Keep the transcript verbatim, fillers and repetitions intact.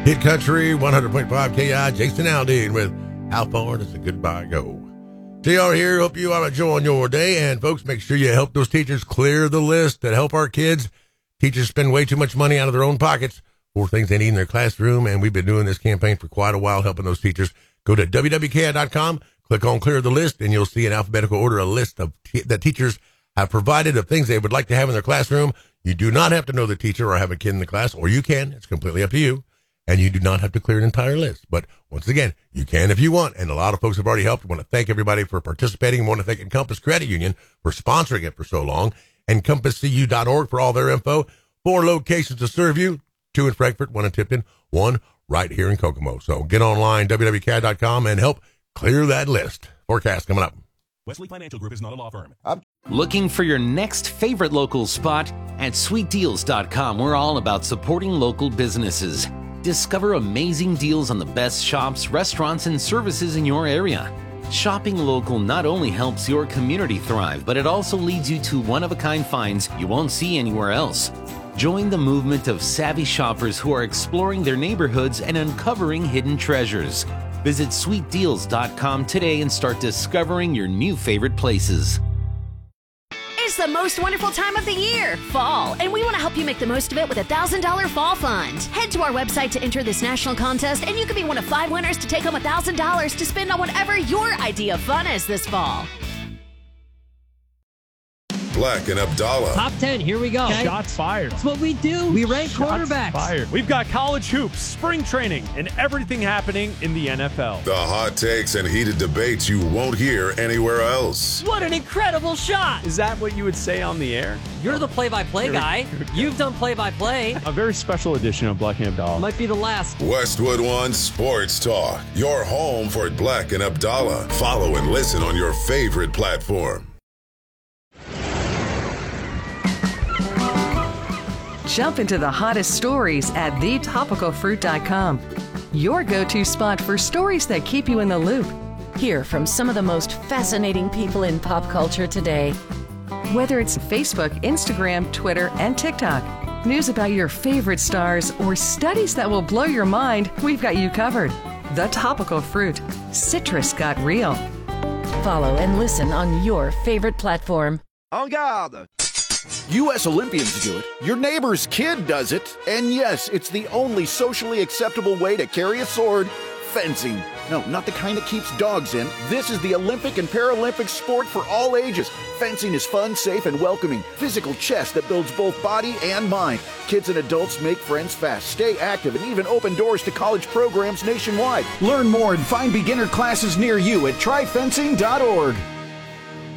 Hit Country, one hundred point five K I, Jason Aldean with How Far Does the Goodbye Go? J R here. Hope you are enjoying your day. And folks, make sure you help those teachers clear the list that help our kids. Teachers spend way too much money out of their own pockets for things they need in their classroom. And we've been doing this campaign for quite a while, helping those teachers. Go to W W K I dot com, click on Clear the List, and you'll see in alphabetical order a list of t- that teachers have provided of things they would like to have in their classroom. You do not have to know the teacher or have a kid in the class, or you can. It's completely up to you. And you do not have to clear an entire list. But once again, you can if you want. And a lot of folks have already helped. I want to thank everybody for participating. I want to thank Encompass Credit Union for sponsoring it for so long. Encompass C U dot org for all their info. Four locations to serve you. Two in Frankfort, one in Tipton, one right here in Kokomo. So get online, W W K I dot com, and help clear that list. Forecast coming up. Wesley Financial Group is not a law firm. I'm- Looking for your next favorite local spot? At sweet deals dot com, we're all about supporting local businesses. Discover amazing deals on the best shops, restaurants, and services in your area. Shopping local not only helps your community thrive, but it also leads you to one-of-a-kind finds you won't see anywhere else. Join the movement of savvy shoppers who are exploring their neighborhoods and uncovering hidden treasures. Visit sweet deals dot com today and start discovering your new favorite places. It's the most wonderful time of the year, fall, and we want to help you make the most of it with a one thousand dollars Fall Fund. Head to our website to enter this national contest, and you could be one of five winners to take home one thousand dollars to spend on whatever your idea of fun is this fall. Black and Abdallah. Top ten, here we go. Okay. Shots fired. That's what we do. We rank Shots quarterbacks. Fired. We've got college hoops, spring training, and everything happening in the N F L. The hot takes and heated debates you won't hear anywhere else. What an incredible shot. Is that what you would say on the air? You're the play-by-play guy. You've done play-by-play. A very special edition of Black and Abdallah. Might be the last. Westwood One Sports Talk. Your home for Black and Abdallah. Follow and listen on your favorite platform. Jump into the hottest stories at the topical fruit dot com. Your go-to spot for stories that keep you in the loop. Hear from some of the most fascinating people in pop culture today. Whether it's Facebook, Instagram, Twitter, and TikTok, news about your favorite stars, or studies that will blow your mind, we've got you covered. The Topical Fruit. Citrus got real. Follow and listen on your favorite platform. En garde! U S Olympians do it, your neighbor's kid does it, and yes, it's the only socially acceptable way to carry a sword, fencing. No, not the kind that keeps dogs in. This is the Olympic and Paralympic sport for all ages. Fencing is fun, safe, and welcoming. Physical chess that builds both body and mind. Kids and adults make friends fast, stay active, and even open doors to college programs nationwide. Learn more and find beginner classes near you at try fencing dot org.